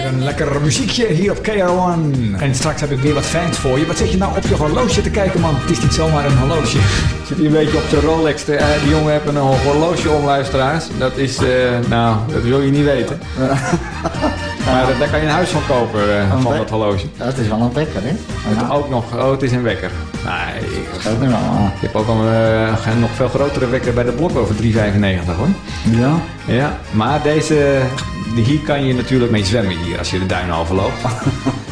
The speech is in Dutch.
weer een lekker muziekje hier op KR1. En straks heb ik weer wat fans voor je. Wat zit je nou op je horloge te kijken, man? Het is niet zomaar een horloge. Zit hier een beetje op zijn Rolex. Die jongen heeft een horloge om, luisteraars. Dat is, dat wil je niet weten. Maar daar kan je een huis van kopen, van dat horloge. Ja, het is wel een wekker, hè? Ja. Ook nog, het is een wekker. Nee, Dat is wel. je hebt ook een nog veel grotere wekker bij de Blok over 3,95 hoor. Ja. Ja, maar hier kan je natuurlijk mee zwemmen hier als je de duinen overloopt.